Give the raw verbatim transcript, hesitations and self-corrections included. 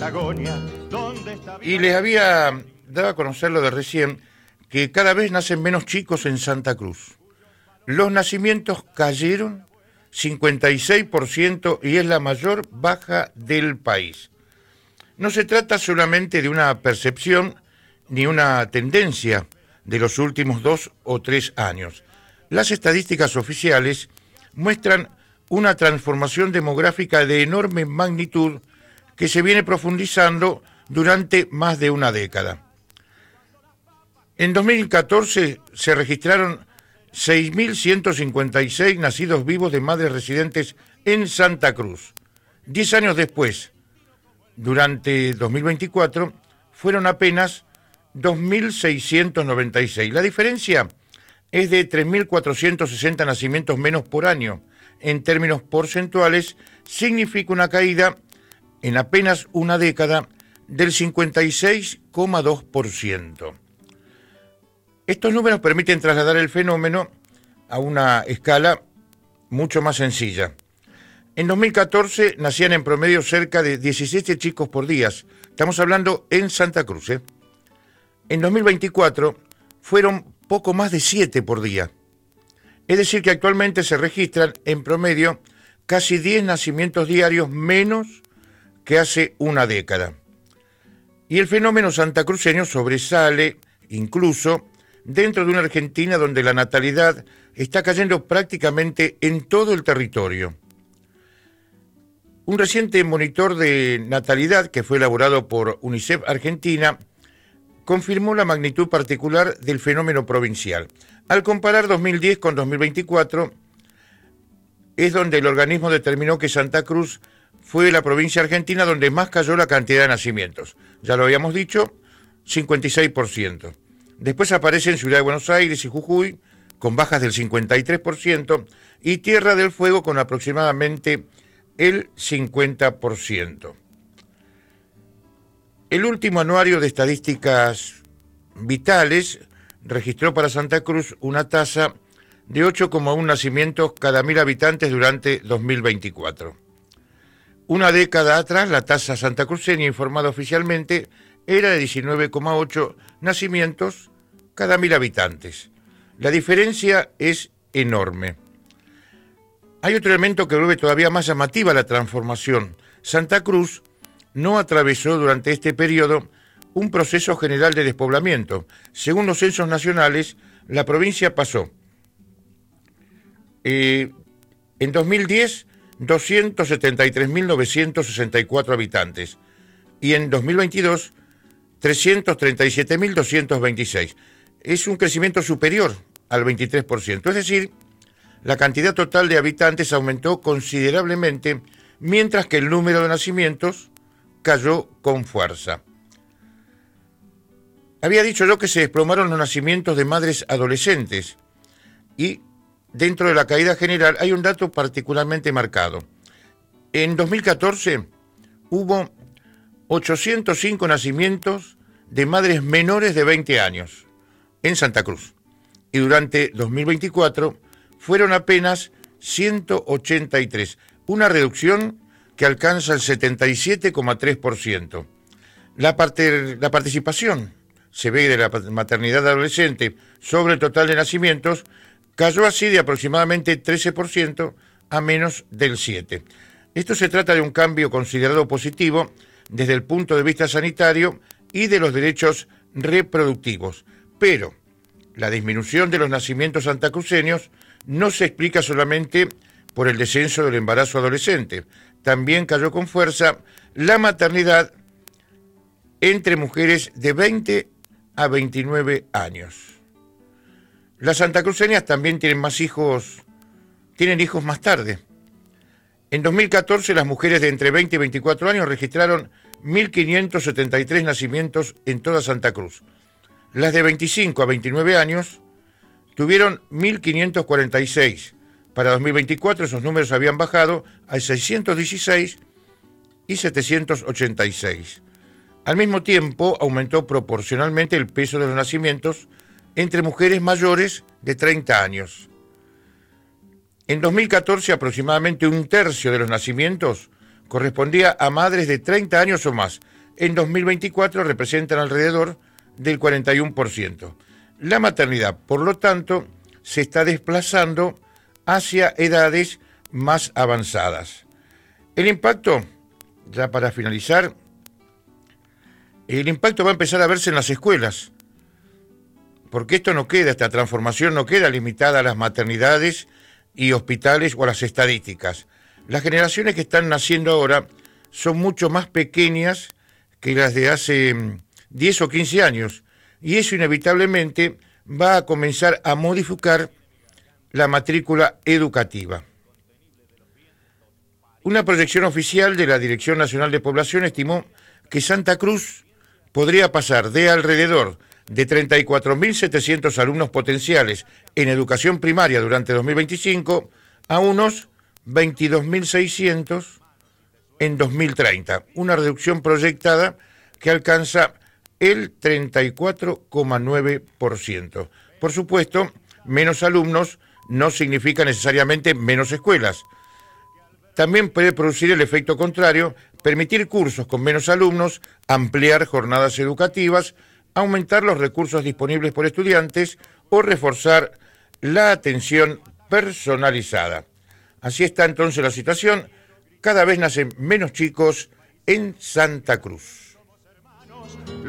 Y les había dado a conocer lo de recién, que cada vez nacen menos chicos en Santa Cruz. Los nacimientos cayeron cincuenta y seis por ciento y es la mayor baja del país. No se trata solamente de una percepción ni una tendencia de los últimos dos o tres años. Las estadísticas oficiales muestran una transformación demográfica de enorme magnitud que se viene profundizando durante más de una década. En dos mil catorce se registraron seis mil ciento cincuenta y seis nacidos vivos de madres residentes en Santa Cruz. Diez años después, durante dos mil veinticuatro, fueron apenas dos mil seiscientos noventa y seis. La diferencia es de tres mil cuatrocientos sesenta nacimientos menos por año. En términos porcentuales, significa una caída en apenas una década del cincuenta y seis coma dos por ciento. Estos números permiten trasladar el fenómeno a una escala mucho más sencilla. En dos mil catorce nacían en promedio cerca de diecisiete chicos por día. Estamos hablando en Santa Cruz, ¿eh? En dos mil veinticuatro fueron poco más de siete por día. Es decir, que actualmente se registran en promedio casi diez nacimientos diarios menos que hace una década. Y el fenómeno santacruceño sobresale incluso dentro de una Argentina donde la natalidad está cayendo prácticamente en todo el territorio. Un reciente monitor de natalidad que fue elaborado por UNICEF Argentina confirmó la magnitud particular del fenómeno provincial. Al comparar dos mil diez con dos mil veinticuatro, es donde el organismo determinó que Santa Cruz fue la provincia argentina donde más cayó la cantidad de nacimientos. Ya lo habíamos dicho, cincuenta y seis por ciento. Después aparecen Ciudad de Buenos Aires y Jujuy, con bajas del cincuenta y tres por ciento, y Tierra del Fuego con aproximadamente el cincuenta por ciento. El último anuario de estadísticas vitales registró para Santa Cruz una tasa de ocho coma uno nacimientos cada mil habitantes durante dos mil veinticuatro. Una década atrás, la tasa santacruceña informada oficialmente era de diecinueve coma ocho nacimientos cada mil habitantes. La diferencia es enorme. Hay otro elemento que vuelve todavía más llamativa la transformación. Santa Cruz no atravesó durante este periodo un proceso general de despoblamiento. Según los censos nacionales, la provincia pasó eh, en dos mil diez doscientos setenta y tres mil novecientos sesenta y cuatro habitantes y en dos mil veintidós trescientos treinta y siete mil doscientos veintiséis. Es un crecimiento superior al veintitrés por ciento, es decir, la cantidad total de habitantes aumentó considerablemente, mientras que el número de nacimientos cayó con fuerza. Había dicho yo que se desplomaron los nacimientos de madres adolescentes y dentro de la caída general hay un dato particularmente marcado. En dos mil catorce hubo ochocientos cinco nacimientos de madres menores de veinte años en Santa Cruz y durante dos mil veinticuatro fueron apenas ciento ochenta y tres, una reducción que alcanza el setenta y siete coma tres por ciento. La, parte, la participación, se ve, de la maternidad adolescente sobre el total de nacimientos cayó así de aproximadamente trece por ciento a menos del siete por ciento. Esto se trata de un cambio considerado positivo desde el punto de vista sanitario y de los derechos reproductivos, pero la disminución de los nacimientos santacruceños no se explica solamente por el descenso del embarazo adolescente. También cayó con fuerza la maternidad entre mujeres de veinte a veintinueve años. Las santacruceñas también tienen más hijos, tienen hijos más tarde. En dos mil catorce las mujeres de entre veinte y veinticuatro años registraron mil quinientos setenta y tres nacimientos en toda Santa Cruz. Las de veinticinco a veintinueve años tuvieron mil quinientos cuarenta y seis. Para dos mil veinticuatro esos números habían bajado a seiscientos dieciséis y setecientos ochenta y seis. Al mismo tiempo aumentó proporcionalmente el peso de los nacimientos entre mujeres mayores de treinta años. En dos mil catorce aproximadamente un tercio de los nacimientos correspondía a madres de treinta años o más. En dos mil veinticuatro representan alrededor del cuarenta y uno por ciento. La maternidad, por lo tanto, se está desplazando hacia edades más avanzadas. El impacto, ya para finalizar, el impacto va a empezar a verse en las escuelas, porque esto no queda, esta transformación no queda limitada a las maternidades y hospitales o a las estadísticas. Las generaciones que están naciendo ahora son mucho más pequeñas que las de hace diez o quince años, y eso inevitablemente va a comenzar a modificar la matrícula educativa. Una proyección oficial de la Dirección Nacional de Población estimó que Santa Cruz podría pasar de alrededor de treinta y cuatro mil setecientos alumnos potenciales en educación primaria durante dos mil veinticinco a unos veintidós mil seiscientos en dos mil treinta, una reducción proyectada que alcanza el treinta y cuatro coma nueve por ciento. Por supuesto, menos alumnos no significa necesariamente menos escuelas. También puede producir el efecto contrario, permitir cursos con menos alumnos, ampliar jornadas educativas, aumentar los recursos disponibles por estudiantes o reforzar la atención personalizada. Así está entonces la situación. Cada vez nacen menos chicos en Santa Cruz.